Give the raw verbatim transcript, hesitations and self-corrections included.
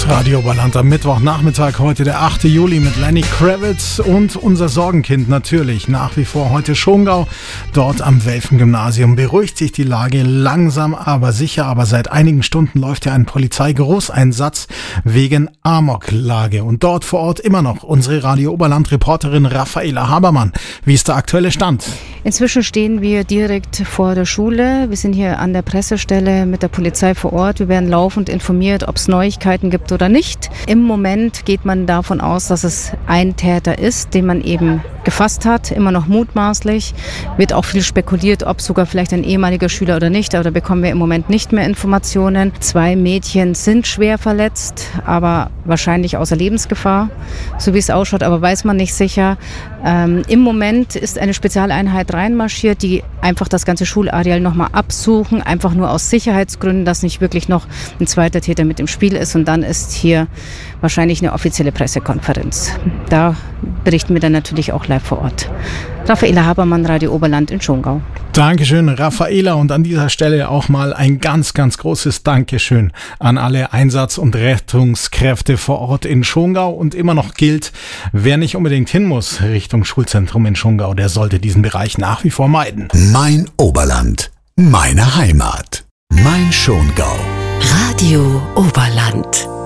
Radio Oberland am Mittwochnachmittag, heute der achte Juli mit Lenny Kravitz und unser Sorgenkind natürlich nach wie vor heute Schongau. Dort am Welfen-Gymnasium beruhigt sich die Lage langsam, aber sicher. Aber seit einigen Stunden läuft ja ein Polizeigroßeinsatz wegen Amoklage. Und dort vor Ort immer noch unsere Radio Oberland-Reporterin Raffaela Habermann. Wie ist der aktuelle Stand? Inzwischen stehen wir direkt vor der Schule. Wir sind hier an der Pressestelle mit der Polizei vor Ort. Wir werden laufend informiert, ob es Neuigkeiten gibt oder nicht. Im Moment geht man davon aus, dass es ein Täter ist, den man eben gefasst hat, immer noch mutmaßlich. Wird auch viel spekuliert, ob sogar vielleicht ein ehemaliger Schüler oder nicht, aber da bekommen wir im Moment nicht mehr Informationen. Zwei Mädchen sind schwer verletzt, aber wahrscheinlich außer Lebensgefahr, so wie es ausschaut, aber weiß man nicht sicher. Ähm, im Moment ist eine Spezialeinheit reinmarschiert, die einfach das ganze Schulareal nochmal absuchen, einfach nur aus Sicherheitsgründen, dass nicht wirklich noch ein zweiter Täter mit im Spiel ist, und dann ist hier wahrscheinlich eine offizielle Pressekonferenz. Da berichten wir dann natürlich auch live vor Ort. Raffaela Habermann, Radio Oberland in Schongau. Dankeschön, Raffaela, und an dieser Stelle auch mal ein ganz, ganz großes Dankeschön an alle Einsatz- und Rettungskräfte vor Ort in Schongau. Und immer noch gilt, wer nicht unbedingt hin muss Richtung Schulzentrum in Schongau, der sollte diesen Bereich nach wie vor meiden. Mein Oberland, meine Heimat, mein Schongau. Radio Oberland.